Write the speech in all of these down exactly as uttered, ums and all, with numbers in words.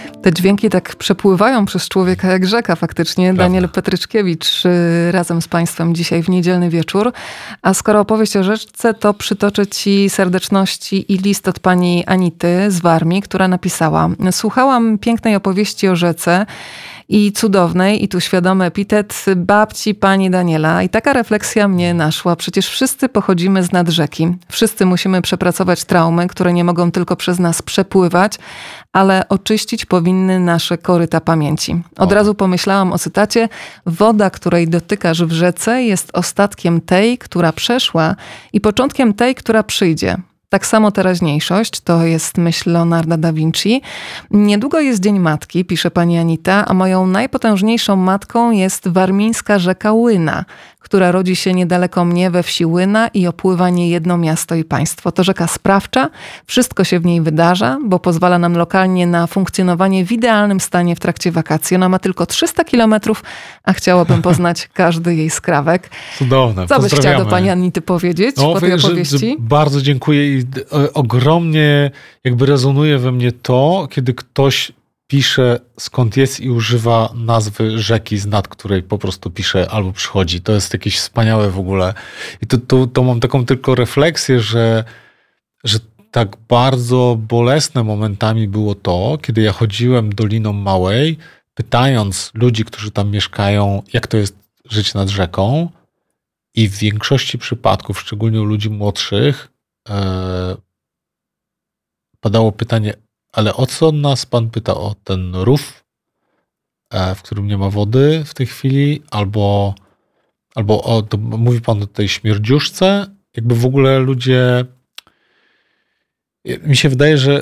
Te dźwięki tak przepływają przez człowieka jak rzeka faktycznie. Prawda. Daniel Petryczkiewicz y, razem z Państwem dzisiaj w niedzielny wieczór. A skoro opowieść o rzeczce, to przytoczę Ci serdeczności i list od pani Anity z Warmii, która napisała: słuchałam pięknej opowieści o rzece i cudownej, i tu świadomy epitet, babci pani Daniela. I taka refleksja mnie naszła. Przecież wszyscy pochodzimy z nad rzeki. Wszyscy musimy przepracować traumy, które nie mogą tylko przez nas przepływać, ale oczyścić powinny nasze koryta pamięci. Od O. razu pomyślałam o cytacie: woda, której dotykasz w rzece, jest ostatkiem tej, która przeszła, i początkiem tej, która przyjdzie. Tak samo teraźniejszość, to jest myśl Leonarda da Vinci. Niedługo jest Dzień Matki, pisze pani Anita, a moją najpotężniejszą matką jest warmińska rzeka Łyna, która rodzi się niedaleko mnie we wsi Łyna i opływa niejedno miasto i państwo. To rzeka sprawcza, wszystko się w niej wydarza, bo pozwala nam lokalnie na funkcjonowanie w idealnym stanie w trakcie wakacji. Ona ma tylko trzysta kilometrów, a chciałabym poznać każdy jej skrawek. Cudowne, Co byś chciała pozdrawiamy. do pani Anity powiedzieć No, po tej że- opowieści? że bardzo dziękuję i e, ogromnie jakby rezonuje we mnie to, kiedy ktoś pisze skąd jest i używa nazwy rzeki, z nad której po prostu pisze albo przychodzi. To jest jakieś wspaniałe w ogóle. I to, to, to mam taką tylko refleksję, że, że tak bardzo bolesne momentami było to, kiedy ja chodziłem Doliną Małej, pytając ludzi, którzy tam mieszkają, jak to jest żyć nad rzeką, i w większości przypadków, szczególnie u ludzi młodszych, e, padało pytanie: ale o co nas pan pyta? O ten rów, e, w którym nie ma wody w tej chwili? Albo, albo o, to mówi pan o tej śmierdziuszce? Jakby w ogóle ludzie... Mi się wydaje, że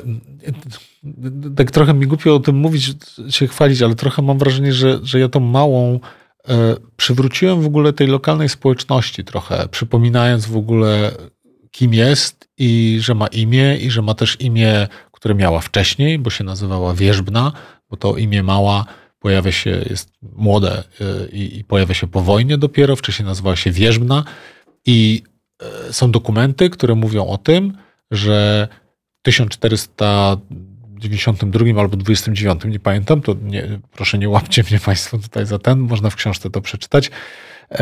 tak trochę mi głupio o tym mówić, się chwalić, ale trochę mam wrażenie, że, że ja tą małą e, przywróciłem w ogóle tej lokalnej społeczności trochę, przypominając w ogóle, kim jest i że ma imię, i że ma też imię, które miała wcześniej, bo się nazywała Wierzbna, bo to imię Mała pojawia się, jest młode y, i pojawia się po wojnie dopiero, wcześniej nazywała się Wierzbna, i y, są dokumenty, które mówią o tym, że w tysiąc czterysta dziewięćdziesiątym drugim albo dwudziestym dziewiątym, nie pamiętam, to nie, proszę nie łapcie mnie państwo tutaj za ten, można w książce to przeczytać, y,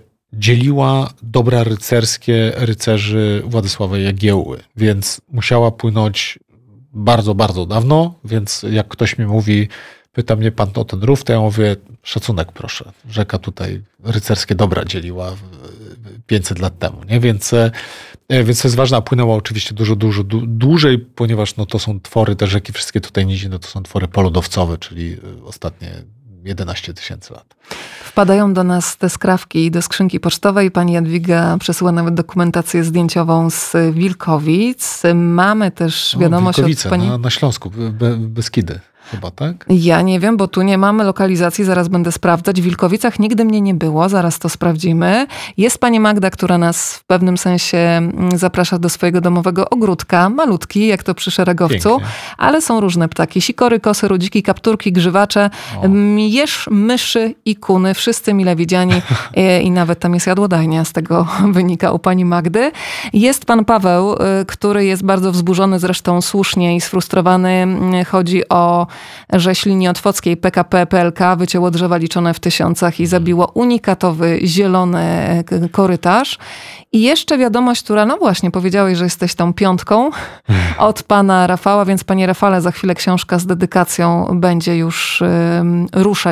dzieliła dobra rycerskie rycerzy Władysława Jagiełły, więc musiała płynąć bardzo, bardzo dawno, więc jak ktoś mi mówi, pyta mnie pan o ten rów, to ja mówię: szacunek proszę, rzeka tutaj rycerskie dobra dzieliła pięćset lat temu, nie? Więc, więc to jest ważne, a płynęła oczywiście dużo, dużo dłużej, ponieważ no, to są twory, te rzeki wszystkie tutaj niziny, to są twory polodowcowe, czyli ostatnie jedenaście tysięcy lat. Wpadają do nas te skrawki do skrzynki pocztowej. Pani Jadwiga przesyła nawet dokumentację zdjęciową z Wilkowic. Mamy też wiadomość o, od pani... na, na Śląsku, Be, Beskidy chyba, tak? Ja nie wiem, bo tu nie mamy lokalizacji, zaraz będę sprawdzać. W Wilkowicach nigdy mnie nie było, zaraz to sprawdzimy. Jest pani Magda, która nas w pewnym sensie zaprasza do swojego domowego ogródka. Malutki, jak to przy szeregowcu, Pięknie. ale są różne ptaki. Sikory, kosy, rudziki, kapturki, grzywacze, O. jeż, myszy i kuny. Wszyscy mile widziani i nawet tam jest jadłodajnia, z tego wynika u pani Magdy. Jest pan Paweł, który jest bardzo wzburzony, zresztą słusznie, i sfrustrowany. Chodzi o rzeź linii otwockiej P K P P L K wycięło drzewa liczone w tysiącach i zabiło unikatowy zielony korytarz. I jeszcze wiadomość, która, no właśnie, powiedziałeś, że jesteś tą piątką od pana Rafała, więc panie Rafale, za chwilę książka z dedykacją będzie już um, ruszać.